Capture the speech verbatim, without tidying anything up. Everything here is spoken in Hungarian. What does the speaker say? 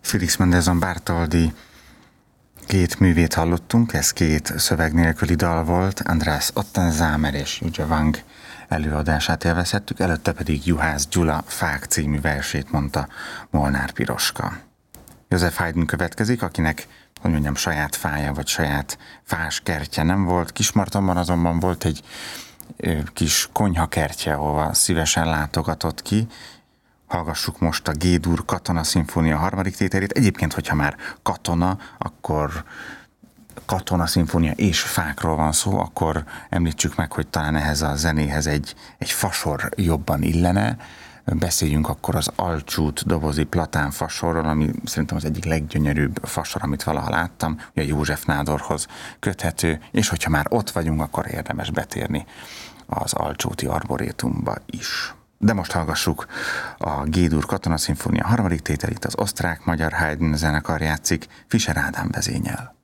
Felix Mendelssohn Bartholdy két művét hallottunk, ez két szöveg nélküli dal volt, András Ottenzámer és Júzsa Wang előadását élvezhettük, előtte pedig Juhász Gyula Fák című versét mondta Molnár Piroska. József Haydn következik, akinek, hogy mondjam, saját fája vagy saját fás kertje nem volt. Kismartonban azonban volt egy ö, kis konyhakertje, ahova szívesen látogatott ki. Hallgassuk most a G-dur Katona szimfónia harmadik tételét. Egyébként, hogyha már katona, akkor katona szimfónia és fákról van szó, akkor említsük meg, hogy talán ehhez a zenéhez egy, egy fasor jobban illene. Beszéljünk akkor az alcsút dobozi platánfasorról, ami szerintem az egyik leggyönyörűbb fasor, amit valaha láttam, ugye József Nádorhoz köthető, és hogyha már ott vagyunk, akkor érdemes betérni az alcsúti arborétumba is. De most hallgassuk a G-dur Katona szimfónia harmadik tételét, az osztrák-magyar Haydn zenekar játszik, Fischer Ádám vezényel.